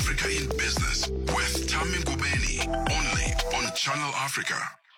Africa in Business with Tami Ngubeni, only on Channel Africa.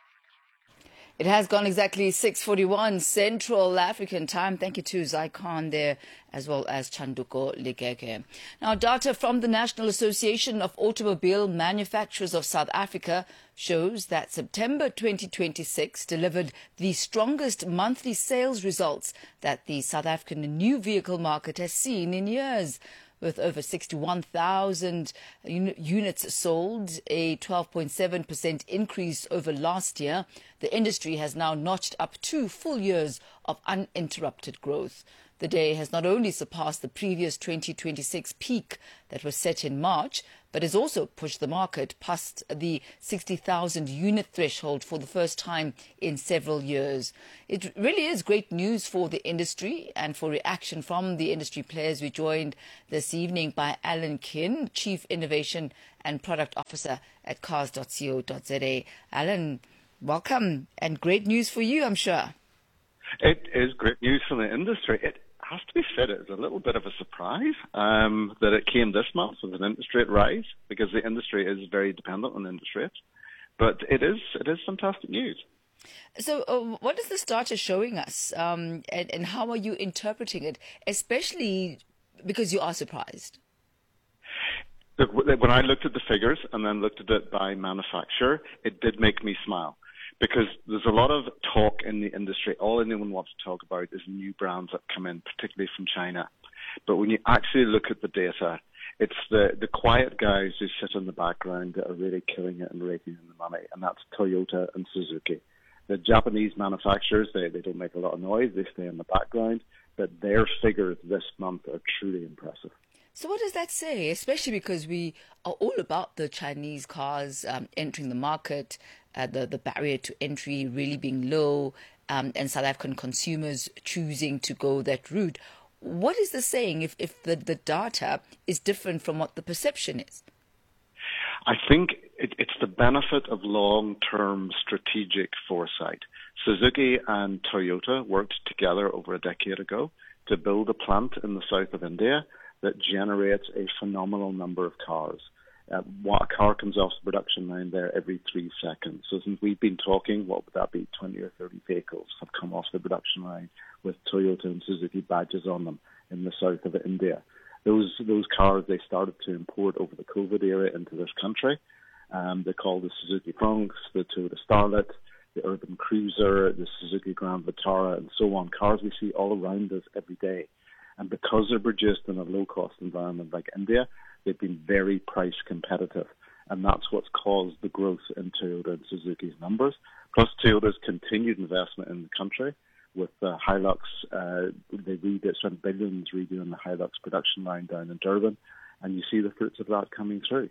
It has gone exactly 6:41 Central African time. Thank you to Zai Khan there, as well as Chanduko Ligeke. Now, data from the National Association of Automobile Manufacturers of South Africa shows that September 2026 delivered the strongest monthly sales results that the South African new vehicle market has seen in years. With over 61,000 units sold, a 12.7% increase over last year, the industry has now notched up 2 full years of uninterrupted growth. The day has not only surpassed the previous 2026 peak that was set in March, but has also pushed the market past the 60,000 unit threshold for the first time in several years. It really is great news for the industry and for reaction from the industry players. We're joined this evening by Alan Kinn, Chief Innovation and Product Officer at cars.co.za. Alan, welcome, and great news for you, I'm sure. It is great news for the industry. It has to be said, it was a little bit of a surprise that it came this month with an interest rate rise, because the industry is very dependent on interest rates. But it is fantastic news. So what is this data showing us, and how are you interpreting it, especially because you are surprised? Look, when I looked at the figures and then looked at it by manufacturer, it did make me smile. Because there's a lot of talk in the industry. All anyone wants to talk about is new brands that come in, particularly from China. But when you actually look at the data, it's the quiet guys who sit in the background that are really killing it and raking in the money, and that's Toyota and Suzuki. The Japanese manufacturers, they don't make a lot of noise, they stay in the background, but their figures this month are truly impressive. So what does that say, especially because we are all about the Chinese cars entering the market, the barrier to entry really being low, and South African consumers choosing to go that route? What is this saying if the data is different from what the perception is? I think it's the benefit of long-term strategic foresight. Suzuki and Toyota worked together over a decade ago to build a plant in the south of India that generates a phenomenal number of cars. A car comes off the production line there every 3 seconds. So since we've been talking, what would that be, 20 or 30 vehicles have come off the production line with Toyota and Suzuki badges on them in the south of India. Those cars they started to import over the COVID era into this country. They're called the Suzuki Bronx, the Toyota Starlet, the Urban Cruiser, the Suzuki Grand Vitara, and so on. Cars we see all around us every day. And because they're produced in a low-cost environment like India, they've been very price competitive. And that's what's caused the growth in Toyota and Suzuki's numbers. Plus Toyota's continued investment in the country with Hilux. They spent billions redoing the Hilux production line down in Durban. And you see the fruits of that coming through.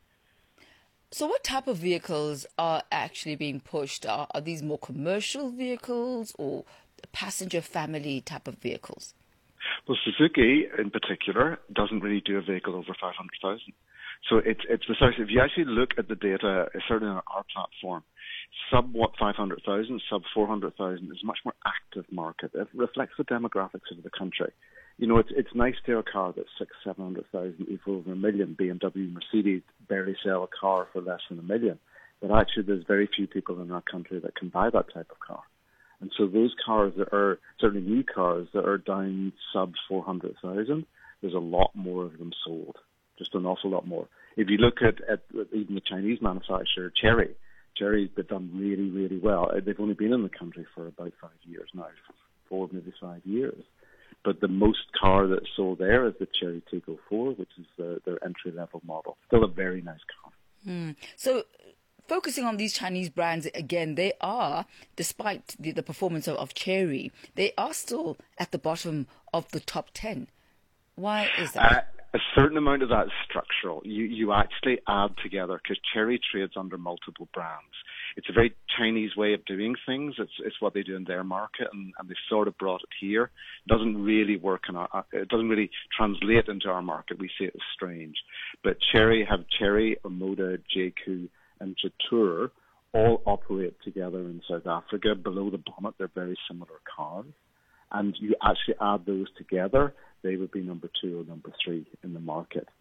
So what type of vehicles are actually being pushed? Are these more commercial vehicles or passenger family type of vehicles? Well, Suzuki, in particular, doesn't really do a vehicle over 500,000. So it's the size. If you actually look at the data, certainly on our platform, sub 500,000, sub 400,000 is a much more active market. It reflects the demographics of the country. You know, it's nice to have a car that's 600,000-700,000, even over 1 million. BMW, Mercedes barely sell a car for less than 1 million. But actually, there's very few people in our country that can buy that type of car. And so those cars that are, certainly new cars that are down sub 400,000, there's a lot more of them sold, just an awful lot more. If you look at even the Chinese manufacturer, Chery, Chery's done really, really well. They've only been in the country for about 5 years now, 4, maybe 5 years. But the most car that's sold there is the Chery Tiggo 4, which is their entry-level model. Still a very nice car. So focusing on these Chinese brands, again, they are, despite the performance of Chery, they are still at the bottom of the top 10. Why is that? A certain amount of that is structural. You actually add together, because Chery trades under multiple brands. It's a very Chinese way of doing things. It's what they do in their market, and they sort of brought it here. It doesn't really work it doesn't really translate into our market. We see it as strange. But Chery, Omoda, JQ, and Jetour all operate together in South Africa. Below the bonnet, they're very similar cars. And you actually add those together, they would be number 2 or number 3 in the market.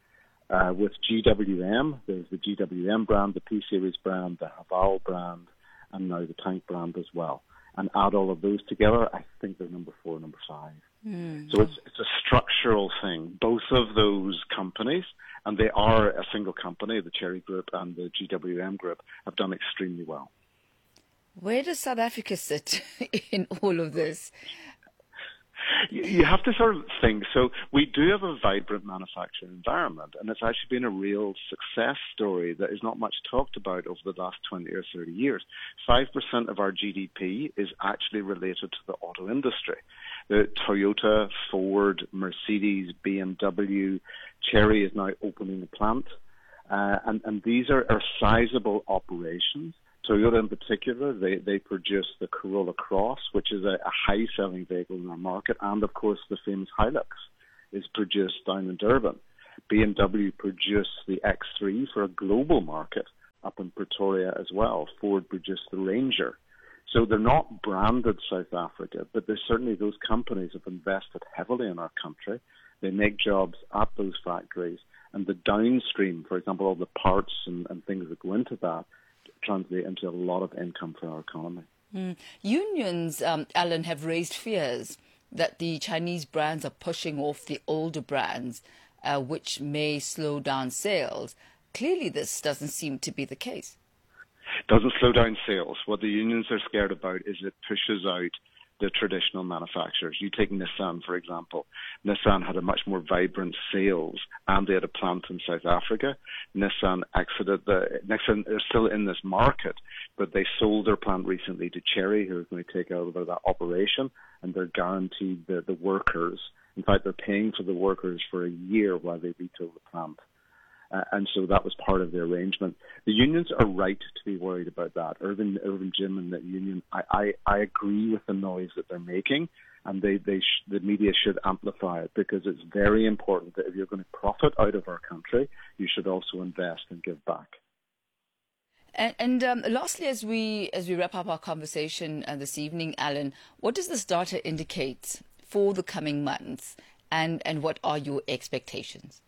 With GWM, there's the GWM brand, the P-Series brand, the Haval brand, and now the Tank brand as well. And add all of those together, I think they're number 4, number 5. So it's a structural thing. Both of those companies, and they are a single company, the Cherry Group and the GWM Group, have done extremely well. Where does South Africa sit in all of this? You have to sort of think. So we do have a vibrant manufacturing environment, and it's actually been a real success story that is not much talked about over the last 20 or 30 years. 5% of our GDP is actually related to the auto industry. The Toyota, Ford, Mercedes, BMW, Chery is now opening a plant, and these are sizable operations. Toyota in particular, they produce the Corolla Cross, which is a high-selling vehicle in our market, and of course the famous Hilux is produced down in Durban. BMW produced the X3 for a global market up in Pretoria as well. Ford produced the Ranger. So they're not branded South Africa, but there's certainly those companies have invested heavily in our country. They make jobs at those factories, and the downstream, for example, all the parts and things that go into that, translate into a lot of income for our economy. Unions, Alan, have raised fears that the Chinese brands are pushing off the older brands, which may slow down sales. Clearly, this doesn't seem to be the case. Doesn't slow down sales. What the unions are scared about is it pushes out the traditional manufacturers. You take Nissan, for example. Nissan had a much more vibrant sales, and they had a plant in South Africa. Nissan is still in this market, but they sold their plant recently to Chery, who are going to take over that operation, and they're guaranteed the workers. In fact, they're paying for the workers for a year while they retool the plant. And so that was part of the arrangement. The unions are right to be worried about that. Irvin Jim and the union, I agree with the noise that they're making, and the media should amplify it, because it's very important that if you're going to profit out of our country, you should also invest and give back. And lastly, as we wrap up our conversation this evening, Alan, what does this data indicate for the coming months, and what are your expectations?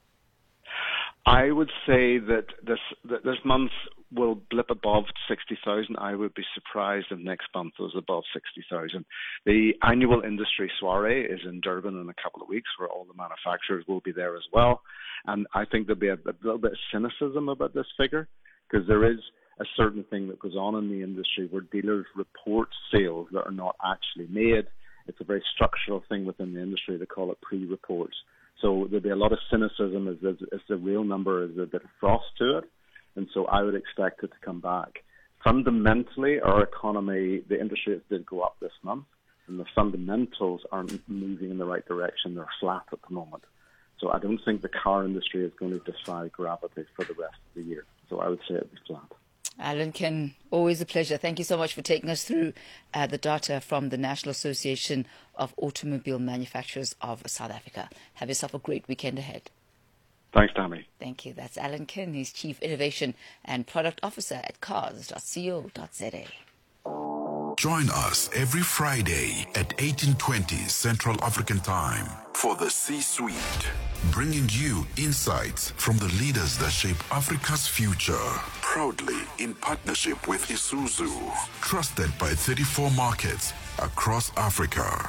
I would say that this month will blip above 60,000. I would be surprised if next month was above 60,000. The annual industry soiree is in Durban in a couple of weeks, where all the manufacturers will be there as well. And I think there'll be a little bit of cynicism about this figure, because there is a certain thing that goes on in the industry where dealers report sales that are not actually made. It's a very structural thing within the industry. They call it pre-reports. So there'll be a lot of cynicism as the real number is a bit of frost to it. And so I would expect it to come back. Fundamentally, our economy, the interest rates did go up this month, and the fundamentals aren't moving in the right direction. They're flat at the moment. So I don't think the car industry is going to defy gravity for the rest of the year. So I would say it'd be flat. Alan Kin, always a pleasure. Thank you so much for taking us through the data from the National Association of Automobile Manufacturers of South Africa. Have yourself a great weekend ahead. Thanks, Tammy. Thank you. That's Alan Kin. He's Chief Innovation and Product Officer at cars.co.za. Join us every Friday at 18:20 Central African Time for the C-Suite, bringing you insights from the leaders that shape Africa's future. Proudly in partnership with Isuzu, trusted by 34 markets across Africa.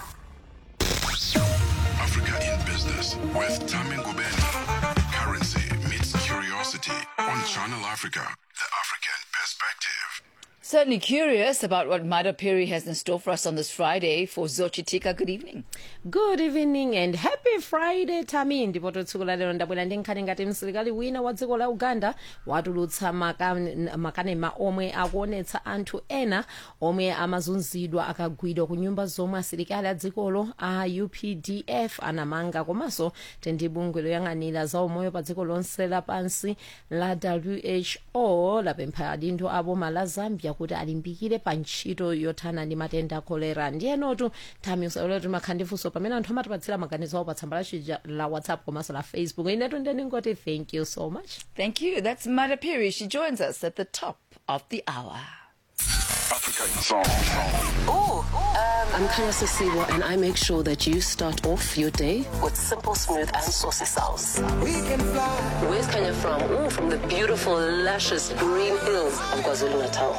Africa in Business with Tammy Ngubeni. Currency meets curiosity on Channel Africa, the African perspective. Certainly curious about what Mada Piri has in store for us on this Friday. For Zochitika, good evening. Good evening and happy Friday, Tammy. Ndipo totsukula lero ndabwera ndi nkhani ngati msilikali wina wa dziko la Uganda watulutsa makanema omwe akuonetsa anthu ena omwe amazunzidwa akagwidwa ku nyumba zomwe asilikali a dzikolo a UPDF anamanga, komanso tendi bungwe loyang'anira za umoyo pa dziko lonse lapansi la WHO lapempha adindo a boma la Zambia kuti alimbikire pa ntchito yothana ndi matenda a kolera. Ndiyenotu Tammy usauleti makhandifuso pamene anthu amatipatsira maganizo awo pa tsamba la WhatsApp komanso la Facebook. Inetu ndiningoti thank you so much. Thank you. That's Mada Piri. She joins us at the top of the hour. African song. I'm Kanya Sisiwa, and I make sure that you start off your day with simple, smooth, and saucy sounds. Where's Kanya from? Ooh, from the beautiful, luscious green hills of KwaZulu-Natal.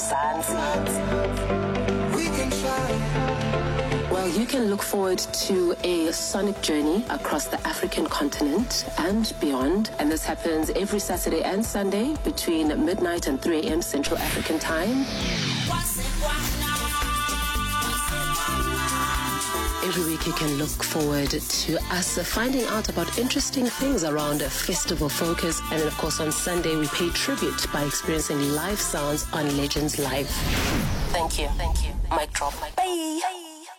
Well, you can look forward to a sonic journey across the African continent and beyond. And this happens every Saturday and Sunday between midnight and 3 a.m. Central African Time. Every week you can look forward to us finding out about interesting things around Festival Focus. And then, of course, on Sunday, we pay tribute by experiencing live sounds on Legends Live. Thank you. Mic drop. Bye.